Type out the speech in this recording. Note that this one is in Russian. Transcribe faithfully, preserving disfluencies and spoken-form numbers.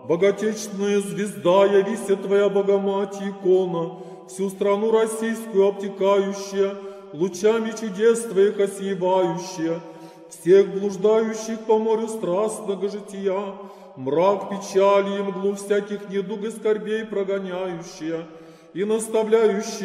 Боготечная звезда, явися Твоя Богомать икона, всю страну российскую обтекающая, лучами чудес Твоих осиевающая, всех блуждающих по морю страстного жития, мрак печали и мглу всяких недуг и скорбей прогоняющая, и наставляющая